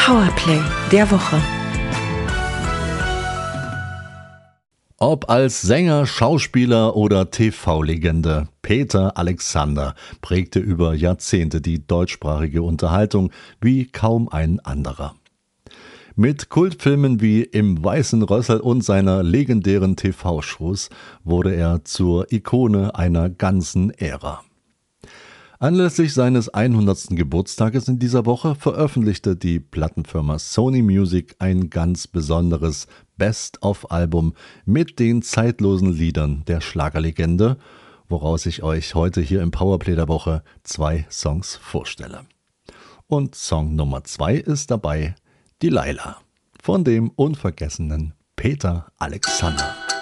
Powerplay der Woche. Ob als Sänger, Schauspieler oder TV-Legende, Peter Alexander prägte über Jahrzehnte die deutschsprachige Unterhaltung wie kaum ein anderer. Mit Kultfilmen wie Im Weißen Rössel und seiner legendären TV-Shows wurde er zur Ikone einer ganzen Ära. Anlässlich seines 100. Geburtstages in dieser Woche veröffentlichte die Plattenfirma Sony Music ein ganz besonderes Best-of-Album mit den zeitlosen Liedern der Schlagerlegende, woraus ich euch heute hier im Powerplay der Woche 2 Songs vorstelle. Und Song Nummer 2 ist dabei Delilah von dem unvergessenen Peter Alexander.